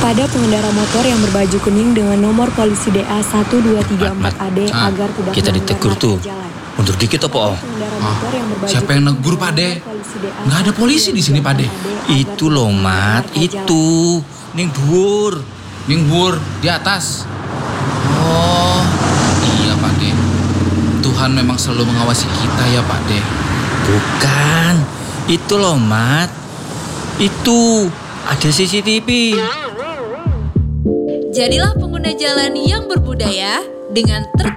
Pada pengendara motor yang berbaju kuning dengan nomor polisi DA 1234AD agar tidak kita melanggar ditegur marka tuh. jalan. Mundur dikit apa, oh? Pengendara motor yang berbaju Siapa yang kuning negur, dengan Pak De? nomor polisi DA Nggak ada polisi di sini, Pak De. 1234AD agar Itu tidak loh, melanggar Mat. marka jalan. Itu. Ning dhuwur. Ning bur, di atas. Oh, iya Pak De. Tuhan memang selalu mengawasi kita ya Pak De. Bukan. Itu loh, Mat. Itu. Ada CCTV. Jadilah pengguna jalan yang berbudaya dengan